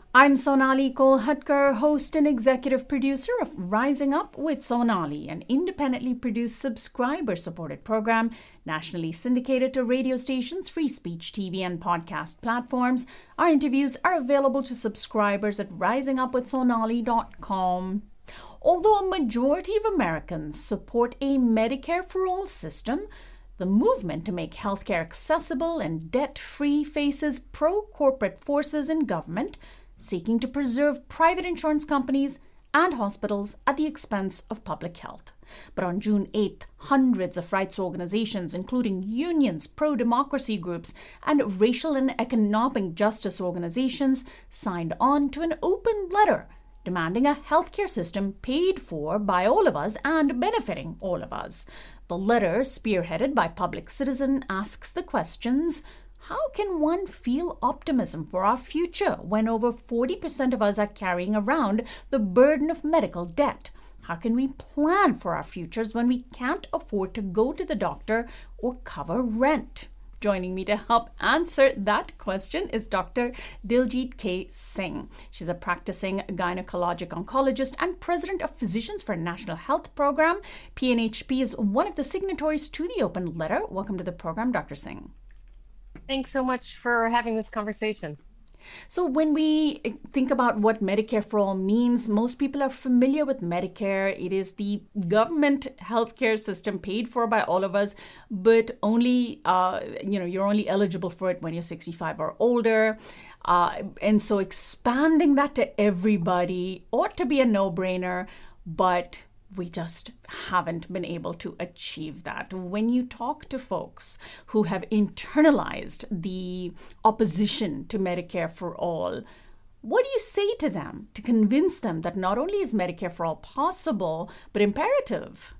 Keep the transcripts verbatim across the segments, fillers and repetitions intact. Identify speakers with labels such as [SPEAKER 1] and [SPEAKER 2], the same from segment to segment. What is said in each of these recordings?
[SPEAKER 1] I'm Sonali Kolhatkar, host and executive producer of Rising Up with Sonali, an independently produced subscriber supported program nationally syndicated to radio stations, free speech T V, and podcast platforms. Our interviews are available to subscribers at rising up with sonali dot com. Although a majority of Americans support a Medicare for All system, the movement to make healthcare accessible and debt-free faces pro-corporate forces in government seeking to preserve private insurance companies and hospitals at the expense of public health. But on June eighth, hundreds of rights organizations, including unions, pro-democracy groups, and racial and economic justice organizations, signed on to an open letter demanding a healthcare system paid for by all of us and benefiting all of us. The letter, spearheaded by Public Citizen, asks the questions: how can one feel optimism for our future when over forty percent of us are carrying around the burden of medical debt? How can we plan for our futures when we can't afford to go to the doctor or cover rent? Joining me to help answer that question is Doctor Diljit K. Singh. She's a practicing gynecologic oncologist and president of Physicians for a National Health Program. P N H P is one of the signatories to the open letter. Welcome to the program, Doctor Singh.
[SPEAKER 2] Thanks so much for having this conversation.
[SPEAKER 1] So when we think about what Medicare for All means, most people are familiar with Medicare. It is the government healthcare system paid for by all of us, but only, uh, you know, you're only eligible for it when you're sixty-five or older. Uh, and so expanding that to everybody ought to be a no-brainer, but we just haven't been able to achieve that. When you talk to folks who have internalized the opposition to Medicare for All, what do you say to them to convince them that not only is Medicare for All possible, but imperative?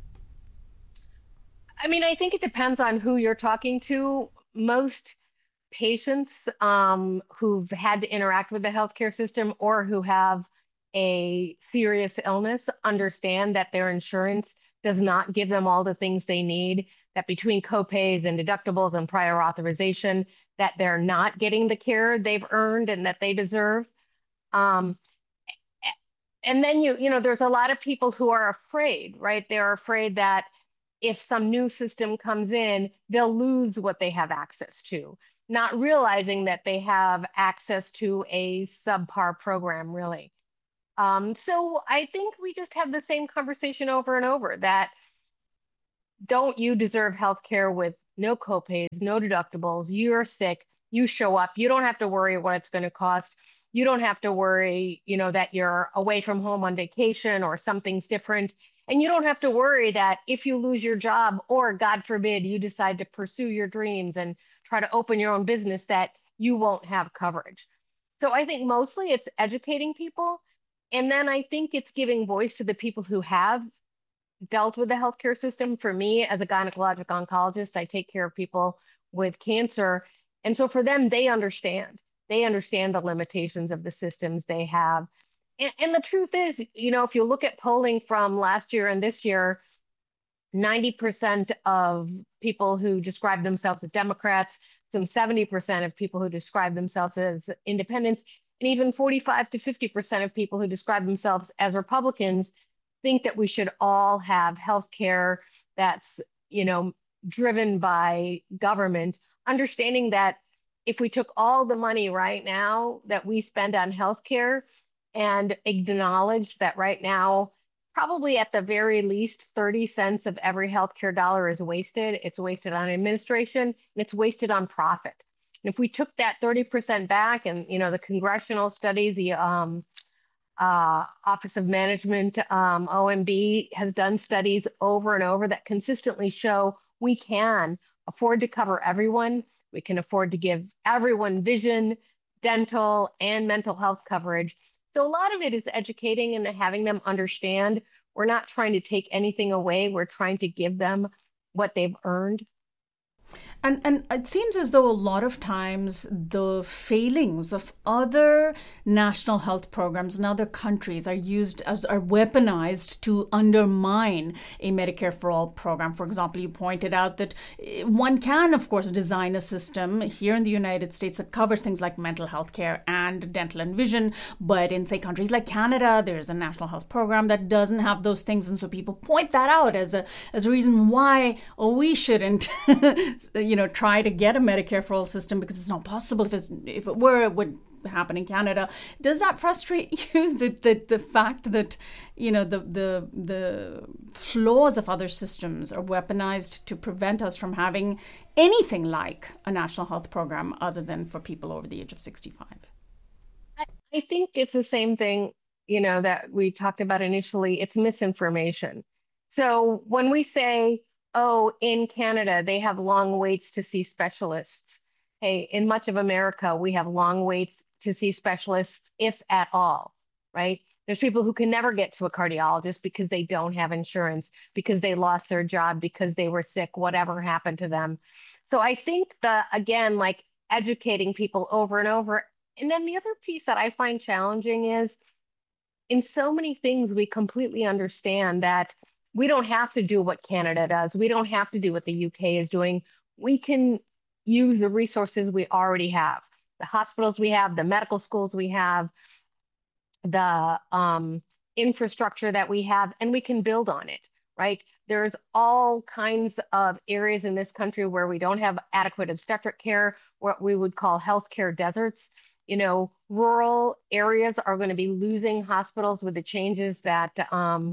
[SPEAKER 2] I mean, I think it depends on who you're talking to. Most patients um, who've had to interact with the healthcare system or who have a serious illness understand that their insurance does not give them all the things they need, that between copays and deductibles and prior authorization, that they're not getting the care they've earned and that they deserve. Um, and then, you, you know, there's a lot of people who are afraid, right? They're afraid that if some new system comes in, they'll lose what they have access to, not realizing that they have access to a subpar program, really. Um, so I think we just have the same conversation over and over that don't you deserve healthcare with no copays, no deductibles, you're sick, you show up, you don't have to worry what it's going to cost. You don't have to worry, you know, that you're away from home on vacation or something's different. And you don't have to worry that if you lose your job or God forbid, you decide to pursue your dreams and try to open your own business, that you won't have coverage. So I think mostly it's educating people. And then I think it's giving voice to the people who have dealt with the healthcare system. For me, as a gynecologic oncologist, I take care of people with cancer. And so for them, they understand. They understand the limitations of the systems they have. And, and the truth is, you know, if you look at polling from last year and this year, ninety percent of people who describe themselves as Democrats, some seventy percent of people who describe themselves as independents, and even forty-five to fifty percent of people who describe themselves as Republicans think that we should all have health care that's, you know, driven by government, understanding that if we took all the money right now that we spend on health care and acknowledged that right now, probably at the very least thirty cents of every healthcare dollar is wasted. It's wasted on administration and it's wasted on profit. And if we took that thirty percent back, and you know the congressional studies, the um, uh, Office of Management, um, O M B, has done studies over and over that consistently show we can afford to cover everyone. We can afford to give everyone vision, dental, and mental health coverage. So a lot of it is educating and having them understand we're not trying to take anything away. We're trying to give them what they've earned.
[SPEAKER 1] And and it seems as though a lot of times the failings of other national health programs in other countries are used as are weaponized to undermine a Medicare for All program. For example, you pointed out that one can, of course, design a system here in the United States that covers things like mental health care and dental and vision. But in, say, countries like Canada, there's a national health program that doesn't have those things. And so people point that out as a as a reason why oh, we shouldn't you know, try to get a Medicare for All system because it's not possible. If it, if it were, it would happen in Canada. Does that frustrate you? The, the, the fact that, you know, the, the, the flaws of other systems are weaponized to prevent us from having anything like a national health program other than for people over the age of sixty-five?
[SPEAKER 2] I, I think it's the same thing, you know, that we talked about initially. It's misinformation. So when we say, oh, in Canada, they have long waits to see specialists. Hey, in much of America, we have long waits to see specialists, if at all, right? There's people who can never get to a cardiologist because they don't have insurance, because they lost their job, because they were sick, whatever happened to them. So I think the, again, like educating people over and over. And then the other piece that I find challenging is in so many things, we completely understand that we don't have to do what Canada does. We don't have to do what the U K is doing. We can use the resources we already have, the hospitals we have, the medical schools we have, the um, infrastructure that we have, and we can build on it, right? There's all kinds of areas in this country where we don't have adequate obstetric care, what we would call healthcare deserts. You know, rural areas are going to be losing hospitals with the changes that um,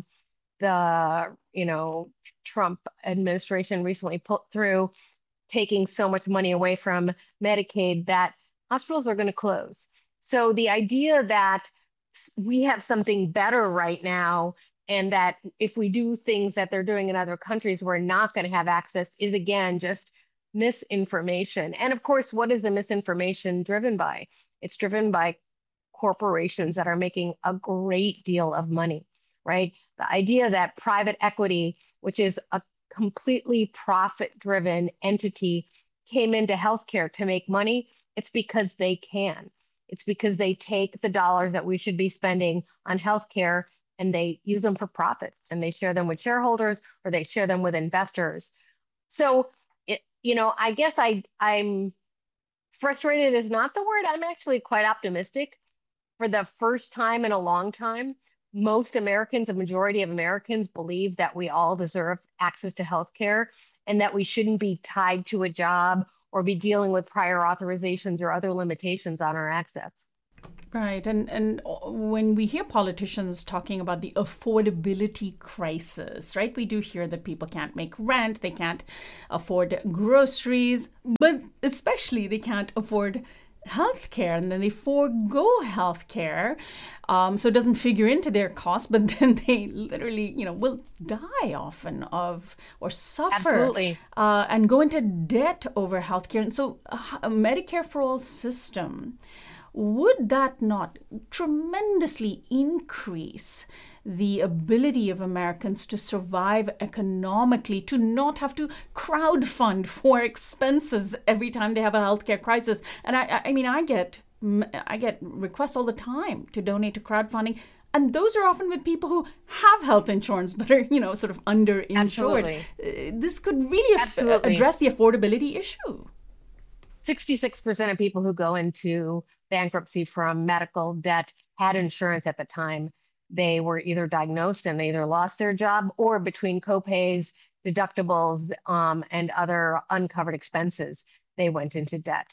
[SPEAKER 2] the, you know, Trump administration recently put through, taking so much money away from Medicaid, that hospitals are going to close. So the idea that we have something better right now and that if we do things that they're doing in other countries, we're not going to have access is, again, just misinformation. And of course, what is the misinformation driven by? It's driven by corporations that are making a great deal of money, right? The idea that private equity, which is a completely profit-driven entity, came into healthcare to make money, it's because they can. It's because they take the dollars that we should be spending on healthcare and they use them for profit, and they share them with shareholders or they share them with investors. So, it, you know, I guess I, I'm frustrated is not the word. I'm actually quite optimistic. For the first time in a long time, most Americans, a majority of Americans, believe that we all deserve access to healthcare and that we shouldn't be tied to a job or be dealing with prior authorizations or other limitations on our access.
[SPEAKER 1] Right. And and when we hear politicians talking about the affordability crisis, right, we do hear that people can't make rent, they can't afford groceries, but especially they can't afford healthcare, and then they forego healthcare, um, so it doesn't figure into their costs. But then they literally, you know, will die often of or suffer,
[SPEAKER 2] Absolutely.
[SPEAKER 1] Uh, and go into debt over healthcare. And so, a, a Medicare for All system, would that not tremendously increase the ability of Americans to survive economically, to not have to crowdfund for expenses every time they have a healthcare crisis? And I, I mean, I get, I get requests all the time to donate to crowdfunding, and those are often with people who have health insurance but are, you know, sort of underinsured.
[SPEAKER 2] Absolutely.
[SPEAKER 1] Uh, this could really af- address the affordability issue.
[SPEAKER 2] sixty-six percent of people who go into bankruptcy from medical debt had insurance at the time they were either diagnosed, and they either lost their job, or between copays, deductibles, um, and other uncovered expenses, they went into debt.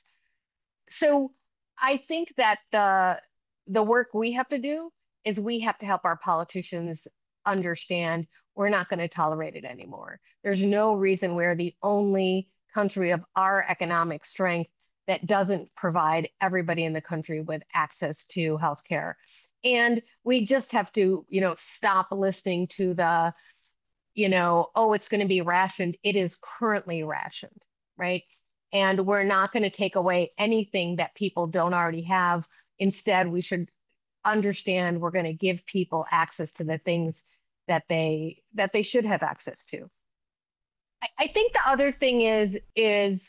[SPEAKER 2] So I think that the the work we have to do is we have to help our politicians understand we're not going to tolerate it anymore. There's no reason we're the only country of our economic strength that doesn't provide everybody in the country with access to healthcare. And we just have to, you know, stop listening to the, you know, oh, it's going to be rationed. It is currently rationed, right? And we're not going to take away anything that people don't already have. Instead, we should understand we're going to give people access to the things that they that they should have access to. I, I think the other thing is is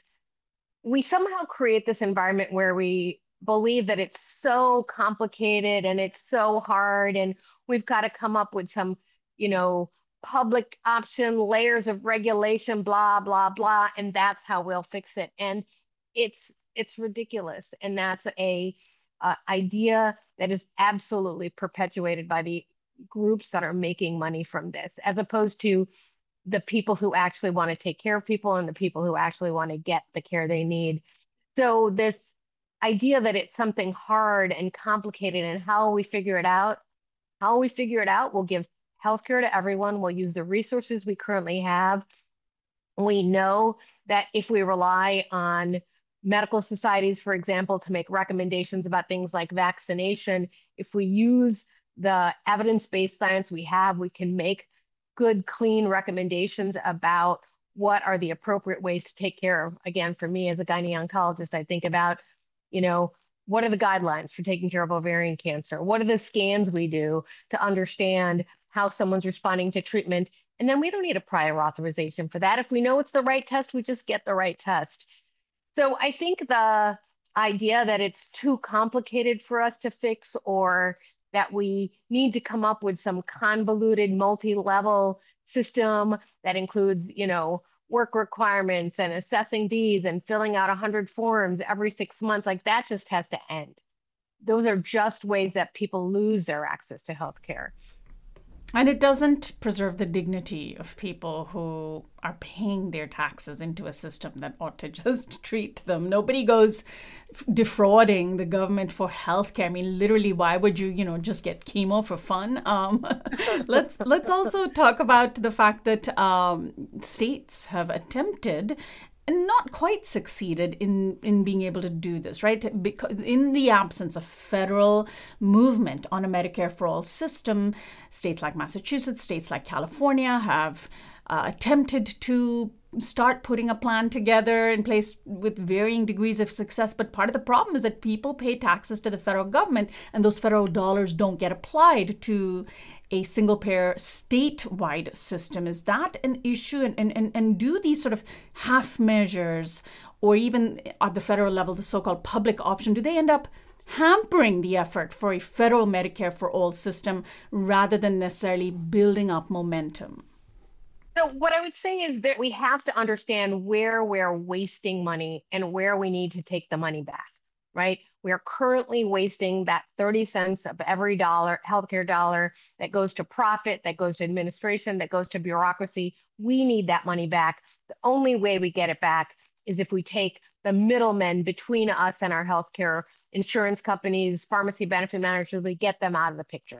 [SPEAKER 2] we somehow create this environment where we believe that it's so complicated and it's so hard and we've got to come up with some, you know, public option, layers of regulation, blah, blah, blah, and that's how we'll fix it. And it's it's ridiculous. And that's a uh, idea that is absolutely perpetuated by the groups that are making money from this, as opposed to the people who actually want to take care of people and the people who actually want to get the care they need. So this idea that it's something hard and complicated and how we figure it out, how we figure it out, we'll give healthcare to everyone. We'll use the resources we currently have. We know that if we rely on medical societies, for example, to make recommendations about things like vaccination, if we use the evidence-based science we have, we can make good, clean recommendations about what are the appropriate ways to take care of. Again, for me as a gynae oncologist, I think about, you know, what are the guidelines for taking care of ovarian cancer? What are the scans we do to understand how someone's responding to treatment? And then we don't need a prior authorization for that. If we know it's the right test, we just get the right test. So I think the idea that it's too complicated for us to fix, or that we need to come up with some convoluted multi-level system that includes, you know, work requirements and assessing these and filling out one hundred forms every six months, like that just has to end. Those are just ways that people lose their access to healthcare.
[SPEAKER 1] And it doesn't preserve the dignity of people who are paying their taxes into a system that ought to just treat them. Nobody goes defrauding the government for healthcare. I mean, literally, why would you, you know, just get chemo for fun? Um, let's let's also talk about the fact that um, states have attempted and not quite succeeded in, in being able to do this, right? Because in the absence of federal movement on a Medicare for All system, states like Massachusetts, states like California have uh, attempted to start putting a plan together in place with varying degrees of success. But part of the problem is that people pay taxes to the federal government, and those federal dollars don't get applied to a single payer statewide system. Is that an issue? And, and, and do these sort of half measures, or even at the federal level, the so-called public option, do they end up hampering the effort for a federal Medicare for All system rather than necessarily building up momentum?
[SPEAKER 2] So what I would say is that we have to understand where we're wasting money and where we need to take the money back, right? We are currently wasting that thirty cents of every dollar, healthcare dollar, that goes to profit, that goes to administration, that goes to bureaucracy. We need that money back. The only way we get it back is if we take the middlemen between us and our healthcare insurance companies, pharmacy benefit managers, we get them out of the picture.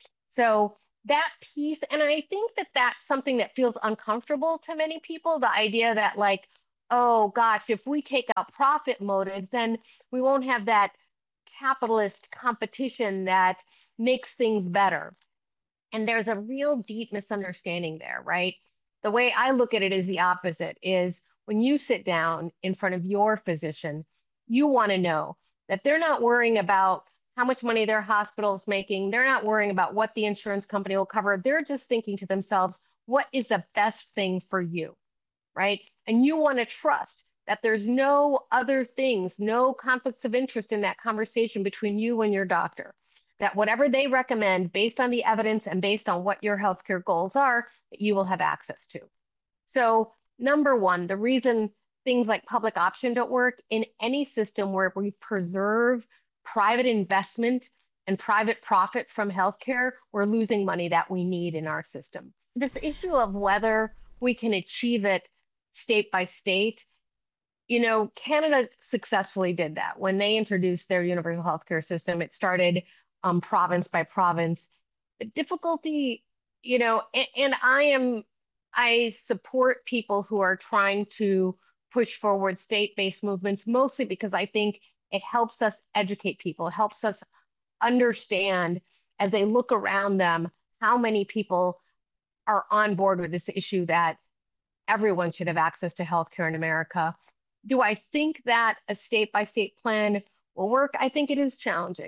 [SPEAKER 2] So that piece, and I think that that's something that feels uncomfortable to many people, the idea that like, oh gosh, if we take out profit motives, then we won't have that capitalist competition that makes things better. And there's a real deep misunderstanding there, right? The way I look at it is the opposite, is when you sit down in front of your physician, you want to know that they're not worrying about how much money their hospital is making. They're not worrying about what the insurance company will cover. They're just thinking to themselves, what is the best thing for you, right? And you want to trust that there's no other things, no conflicts of interest in that conversation between you and your doctor, that whatever they recommend based on the evidence and based on what your healthcare goals are, that you will have access to. So number one, the reason things like public option don't work in any system where we preserve private investment and private profit from healthcare, we're losing money that we need in our system. This issue of whether we can achieve it state by state, you know, Canada successfully did that. When they introduced their universal healthcare system, it started um, province by province. The difficulty, you know, and, and I am, I support people who are trying to push forward state-based movements, mostly because I think it helps us educate people, helps us understand as they look around them how many people are on board with this issue that everyone should have access to healthcare in America. Do I think that a state-by-state plan will work? I think it is challenging.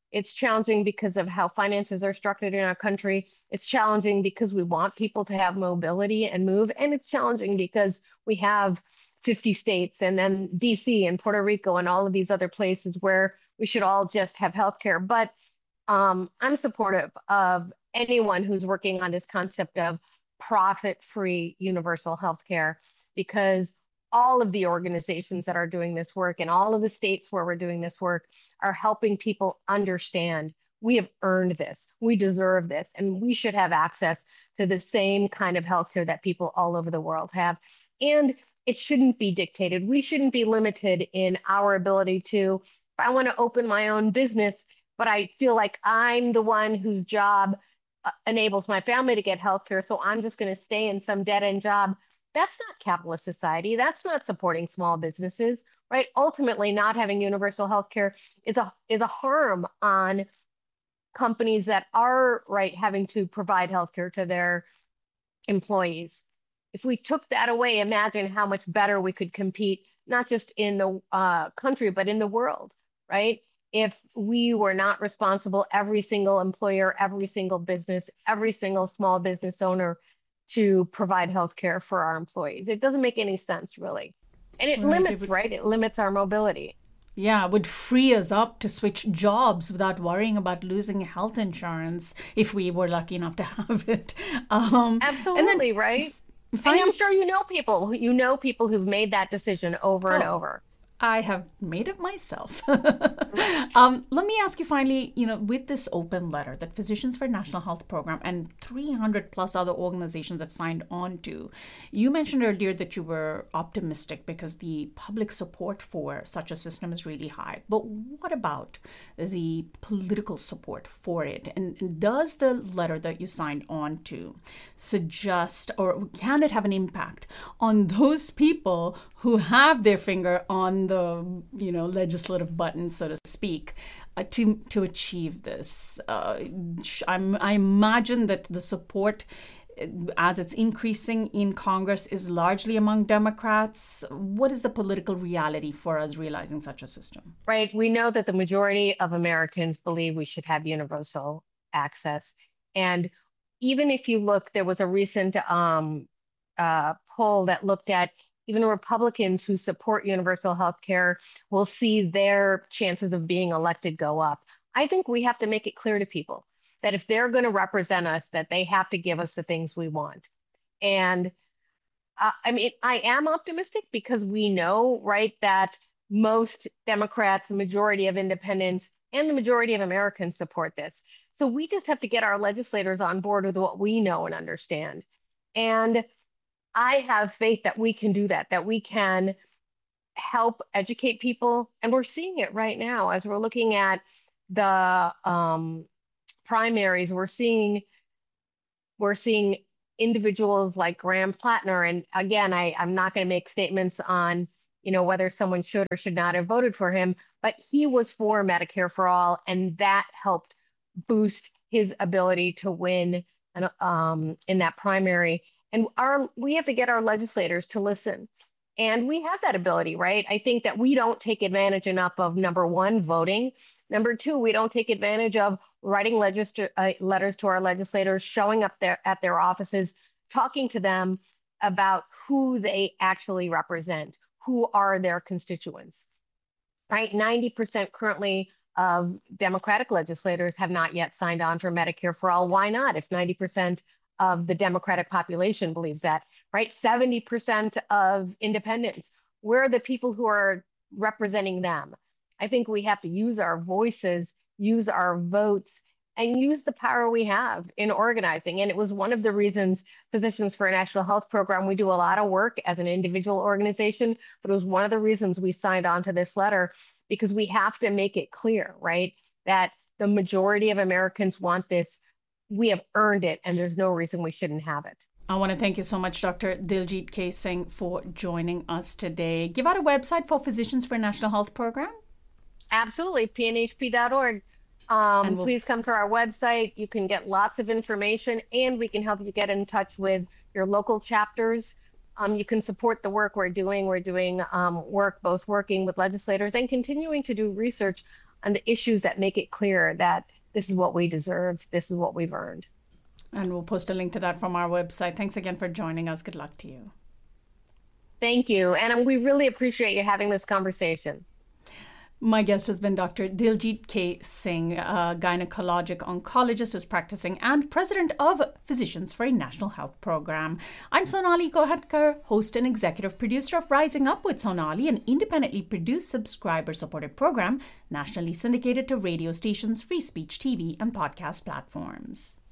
[SPEAKER 2] It's challenging because of how finances are structured in our country. It's challenging because we want people to have mobility and move. And it's challenging because we have fifty states and then D C and Puerto Rico and all of these other places where we should all just have healthcare. But um, I'm supportive of anyone who's working on this concept of profit-free universal healthcare, because all of the organizations that are doing this work and all of the states where we're doing this work are helping people understand we have earned this, we deserve this, and we should have access to the same kind of healthcare that people all over the world have. And it shouldn't be dictated. We shouldn't be limited in our ability to, if I want to open my own business, but I feel like I'm the one whose job uh, enables my family to get healthcare, so I'm just going to stay in some dead-end job. That's not capitalist society. That's not supporting small businesses, right? Ultimately, not having universal healthcare is a is a harm on companies that are, right, having to provide healthcare to their employees. If we took that away, imagine how much better we could compete, not just in the uh, country, but in the world, right? If we were not responsible, every single employer, every single business, every single small business owner, to provide healthcare for our employees. It doesn't make any sense, really. And it
[SPEAKER 1] Right, it
[SPEAKER 2] limits,
[SPEAKER 1] would,
[SPEAKER 2] right? It limits our mobility.
[SPEAKER 1] yeah, it would free us up to switch jobs without worrying about losing health insurance if we were lucky enough to have it. Um, and then
[SPEAKER 2] Absolutely, right? And I'm
[SPEAKER 1] finally,
[SPEAKER 2] sure you know people, you know people who've made that decision over and
[SPEAKER 1] oh,
[SPEAKER 2] over.
[SPEAKER 1] I have made it myself.
[SPEAKER 2] Right.
[SPEAKER 1] um, let me ask you finally, you know, with this open letter that Physicians for National Health Program and three hundred plus other organizations have signed on to, you mentioned earlier that you were optimistic because the public support for such a system is really high. But what about the political support for it? And, and does the letter that you signed on to suggest, or can it have an impact on those people who have their finger on the, you know, legislative button, so to speak, uh, to to achieve this? Uh, I'm, I imagine that the support, uh, as it's increasing in Congress, is largely among Democrats. What is the political reality for us realizing such a system?
[SPEAKER 2] Right. We know that the majority of Americans believe we should have universal access. And even if you look, there was a recent um, uh, poll that looked at even Republicans who support universal health care will see their chances of being elected go up. I think we have to make it clear to people that if they're going to represent us, that they have to give us the things we want. And uh, I mean, I am optimistic because we know, right, that most Democrats, the majority of independents, and the majority of Americans support this. So we just have to get our legislators on board with what we know and understand. And I have faith that we can do that, that we can help educate people. And we're seeing it right now as we're looking at the um, primaries. We're seeing we're seeing individuals like Graham Plattner. And again, I, I'm not going to make statements on, you know, whether someone should or should not have voted for him, but he was for Medicare for all, and that helped boost his ability to win an, um, in that primary. And our we have to get our legislators to listen. And we have that ability, right? I think that we don't take advantage enough of, number one, voting. Number two, we don't take advantage of writing legisl- uh, letters to our legislators, showing up there at their offices, talking to them about who they actually represent, who are their constituents, right? ninety percent currently of Democratic legislators have not yet signed on for Medicare for all. Why not? If ninety percent of the Democratic population believes that, right? seventy percent of independents, we're the people who are representing them. I think we have to use our voices, use our votes, and use the power we have in organizing. And it was one of the reasons Physicians for a National Health Program, we do a lot of work as an individual organization, but it was one of the reasons we signed on to this letter, because we have to make it clear, right, that the majority of Americans want this. We have earned it, and there's no reason we shouldn't have it.
[SPEAKER 1] I want to thank you so much, Doctor Diljit K. Singh, for joining us today. Give out a website for Physicians for a National Health Program.
[SPEAKER 2] Absolutely, P N H P dot org. Um,
[SPEAKER 1] we'll...
[SPEAKER 2] Please come to our website. You can get lots of information, and we can help you get in touch with your local chapters. Um, you can support the work we're doing. We're doing um, work, both working with legislators and continuing to do research on the issues that make it clear that this is what we deserve, this is what we've earned.
[SPEAKER 1] And we'll post a link to that from our website. Thanks again for joining us. Good luck to you.
[SPEAKER 2] Thank you. And we really appreciate you having this conversation.
[SPEAKER 1] My guest has been Doctor Diljit K. Singh, a gynecologic oncologist who's practicing and president of Physicians for a National Health Program. I'm Sonali Kohatkar, host and executive producer of Rising Up with Sonali, an independently produced, subscriber-supported program nationally syndicated to radio stations, free speech T V, and podcast platforms.